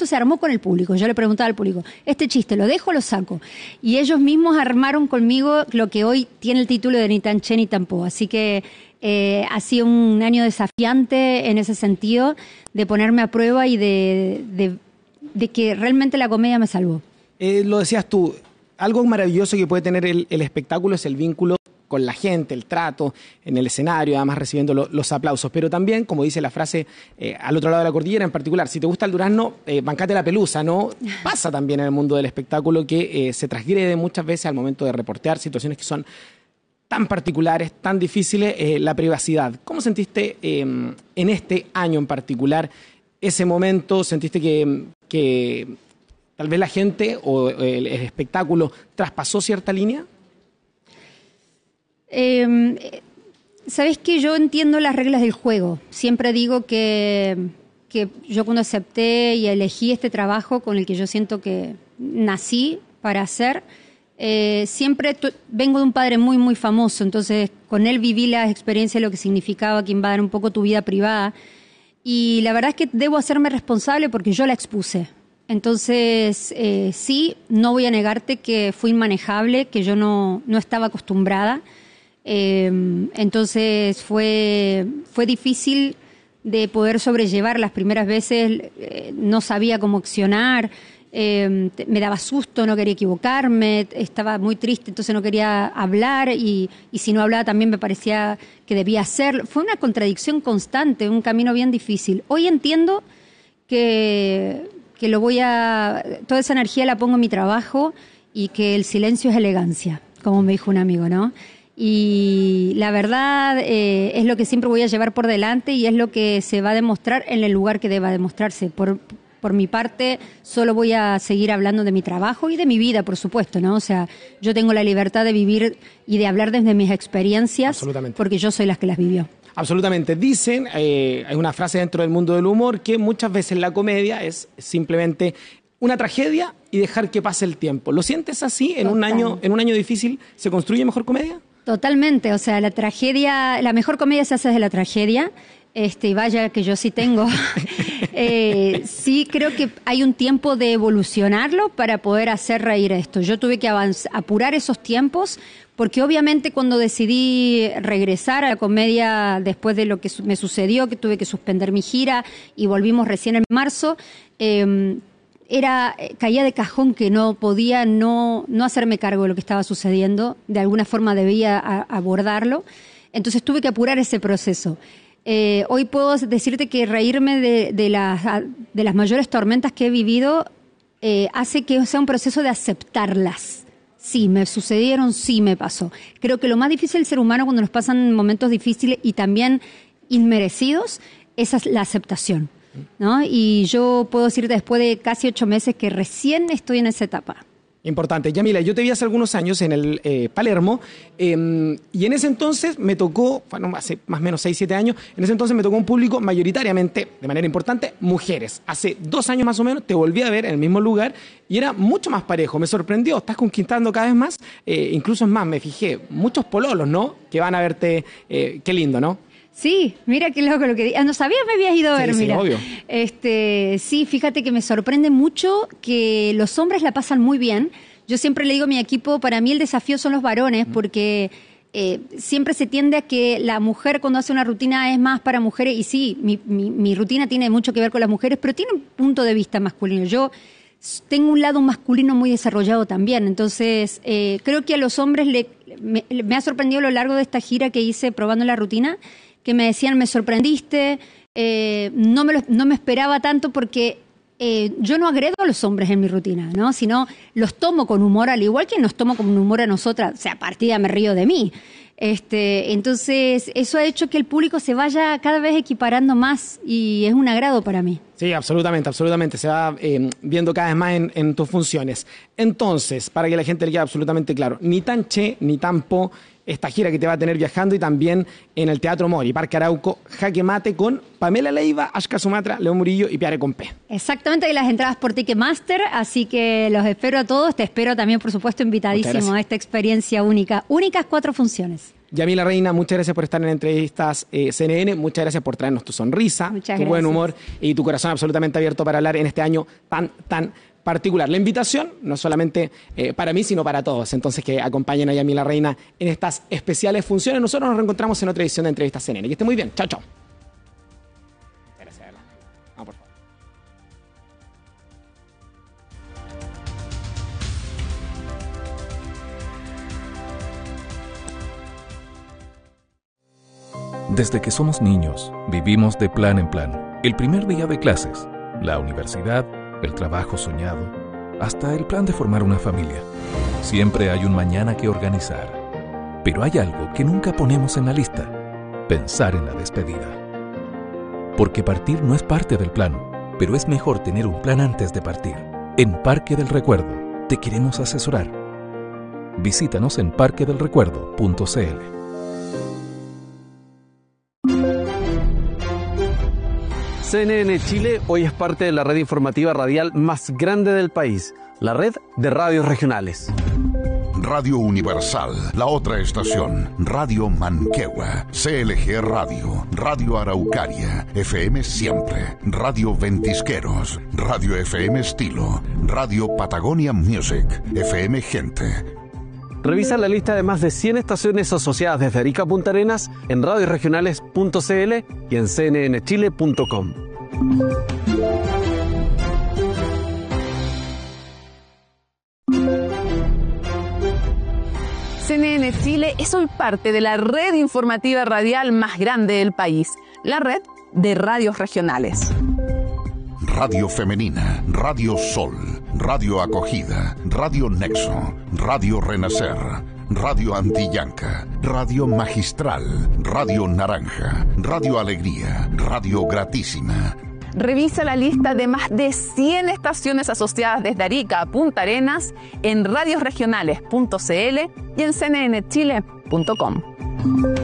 esto se armó con el público. Yo le preguntaba al público, ¿este chiste lo dejo o lo saco? Y ellos mismos armaron conmigo lo que hoy tiene el título de Ni tan che ni tan po. Así que ha sido un año desafiante en ese sentido, de ponerme a prueba y de que realmente la comedia me salvó. Lo decías tú, algo maravilloso que puede tener el espectáculo es el vínculo con la gente, el trato en el escenario, además recibiendo los aplausos. Pero también, como dice la frase, al otro lado de la cordillera en particular, si te gusta el durazno, bancate la pelusa, ¿no? Pasa también en el mundo del espectáculo que se transgrede muchas veces al momento de reportear situaciones que son tan particulares, tan difíciles, la privacidad. ¿Cómo sentiste en este año en particular ese momento? ¿Sentiste que tal vez la gente o el espectáculo traspasó cierta línea? Sabes que yo entiendo las reglas del juego. Siempre digo que yo cuando acepté y elegí este trabajo con el que yo siento que nací para hacer, siempre vengo de un padre muy, muy famoso, entonces con él viví la experiencia de lo que significaba que invadan un poco tu vida privada, y la verdad es que debo hacerme responsable porque yo la expuse. Entonces, sí, no voy a negarte que fue inmanejable, que yo no estaba acostumbrada. Entonces fue difícil de poder sobrellevar las primeras veces, no sabía cómo accionar, me daba susto, no quería equivocarme, estaba muy triste, entonces no quería hablar y si no hablaba también me parecía que debía hacerlo. Fue una contradicción constante, un camino bien difícil. Hoy entiendo que toda esa energía la pongo en mi trabajo y que el silencio es elegancia, como me dijo un amigo, ¿no? Y la verdad es lo que siempre voy a llevar por delante y es lo que se va a demostrar en el lugar que deba demostrarse. Por mi parte, solo voy a seguir hablando de mi trabajo y de mi vida, por supuesto, ¿no? O sea, yo tengo la libertad de vivir y de hablar desde mis experiencias porque yo soy la que las vivió. Absolutamente. Dicen, hay una frase dentro del mundo del humor que muchas veces la comedia es simplemente una tragedia y dejar que pase el tiempo. ¿Lo sientes así? ¿En un año difícil se construye mejor comedia? Totalmente, o sea, la mejor comedia se hace desde la tragedia, y vaya que yo sí tengo. Sí creo que hay un tiempo de evolucionarlo para poder hacer reír esto. Yo tuve que apurar esos tiempos, porque obviamente cuando decidí regresar a la comedia después de lo que me sucedió, que tuve que suspender mi gira y volvimos recién en marzo, caía de cajón que no podía no hacerme cargo de lo que estaba sucediendo, de alguna forma debía abordarlo, entonces tuve que apurar ese proceso. Hoy puedo decirte que reírme de las mayores tormentas que he vivido hace que sea un proceso de aceptarlas. Sí, me sucedieron, sí me pasó. Creo que lo más difícil del ser humano cuando nos pasan momentos difíciles y también inmerecidos, esa es la aceptación, ¿no? Y yo puedo decir después de casi 8 meses que recién estoy en esa etapa. Importante. Yamila, yo te vi hace algunos años en el Palermo y en ese entonces me tocó, bueno, hace más o menos 6, 7 años, en ese entonces me tocó un público mayoritariamente, de manera importante, mujeres. Hace 2 años más o menos te volví a ver en el mismo lugar y era mucho más parejo. Me sorprendió, estás conquistando cada vez más, incluso es más, me fijé, muchos pololos, ¿no? Que van a verte, qué lindo, ¿no? Sí, mira qué loco lo que no sabía, me habías ido a ver, sí, mira. Obvio. Sí, fíjate que me sorprende mucho que los hombres la pasan muy bien. Yo siempre le digo a mi equipo, para mí el desafío son los varones, porque siempre se tiende a que la mujer cuando hace una rutina es más para mujeres, y sí, mi rutina tiene mucho que ver con las mujeres, pero tiene un punto de vista masculino. Yo tengo un lado masculino muy desarrollado también, entonces creo que a los hombres me ha sorprendido a lo largo de esta gira que hice probando la rutina, que me decían, me sorprendiste, no me esperaba tanto porque yo no agredo a los hombres en mi rutina, ¿no? Sino los tomo con humor, al igual que nos tomo con humor a nosotras, o sea, partida me río de mí. Entonces, eso ha hecho que el público se vaya cada vez equiparando más y es un agrado para mí. Sí, absolutamente, absolutamente. Se va viendo cada vez más en tus funciones. Entonces, para que la gente le quede absolutamente claro, ni tan che, ni tan po, esta gira que te va a tener viajando y también en el Teatro Mori, Parque Arauco, Jaque Mate con Pamela Leiva, Ashka Sumatra, León Murillo y Piare Compé. Exactamente, hay las entradas por Ticketmaster, así que los espero a todos. Te espero también, por supuesto, invitadísimo a esta experiencia única. Únicas 4 funciones. Yamila Reina, muchas gracias por estar en Entrevistas CNN, muchas gracias por traernos tu sonrisa, tu buen humor y tu corazón absolutamente abierto para hablar en este año tan particular. La invitación no solamente para mí, sino para todos. Entonces, que acompañen a Yamila Reina en estas especiales funciones. Nosotros nos reencontramos en otra edición de Entrevistas CNN. Que esté muy bien. Chao, chao. Gracias, Adela. Vamos, por favor. Desde que somos niños, vivimos de plan en plan. El primer día de clases, la universidad, el trabajo soñado, hasta el plan de formar una familia. Siempre hay un mañana que organizar. Pero hay algo que nunca ponemos en la lista: pensar en la despedida. Porque partir no es parte del plan, pero es mejor tener un plan antes de partir. En Parque del Recuerdo te queremos asesorar. Visítanos en parquedelrecuerdo.cl. CNN Chile hoy es parte de la red informativa radial más grande del país, la red de radios regionales. Radio Universal, la otra estación, Radio Manquehue, CLG Radio, Radio Araucaria, FM Siempre, Radio Ventisqueros, Radio FM Estilo, Radio Patagonia Music, FM Gente. Revisa la lista de más de 100 estaciones asociadas desde Arica a Punta Arenas en radioregionales.cl y en cnnchile.com. CNN Chile es hoy parte de la red informativa radial más grande del país, la red de radios regionales. Radio Femenina, Radio Sol, Radio Acogida, Radio Nexo, Radio Renacer, Radio Antillanca, Radio Magistral, Radio Naranja, Radio Alegría, Radio Gratísima. Revisa la lista de más de 100 estaciones asociadas desde Arica a Punta Arenas en radiosregionales.cl y en cnnchile.com.